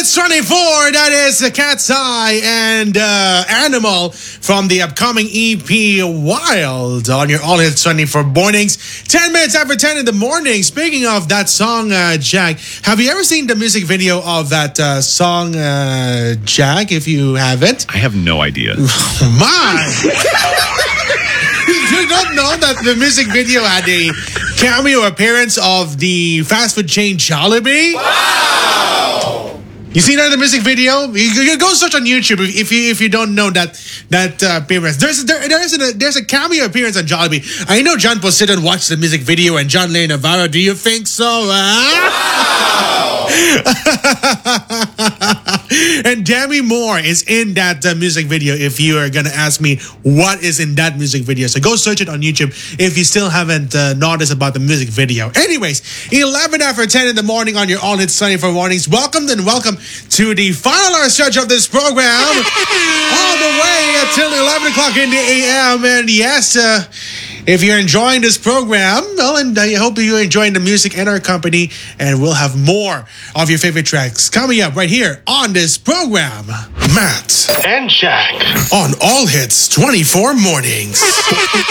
Hits 24, that is the Cat's Eye and Animal from the upcoming EP Wild on your All Hits 24 mornings. 10 minutes after 10 in the morning. Speaking of that song, Jack, have you ever seen the music video of that song, Jack, if you haven't? I have no idea. My! You don't know that the music video had a cameo appearance of the fast food chain Jollibee? Wow! You seen that in the music video? You go search on YouTube if you don't know that appearance. There's a cameo appearance on Jollibee. I know John Posito watched the music video and John Lane Navarro. Do you think so? Wow! And Demi Moore is in that music video. If you are gonna ask me what is in that music video, so go search it on YouTube if you still haven't noticed about the music video. Anyways, 11 after 10 in the morning on your All Hits 24 mornings. Welcome to the final hour stretch of this program, all the way until 11 o'clock in the AM. And yes, if you're enjoying this program, well, and I hope you're enjoying the music and our company, and we'll have more of your favorite tracks coming up right here on this program. Matt and Jack on All Hits 24 mornings.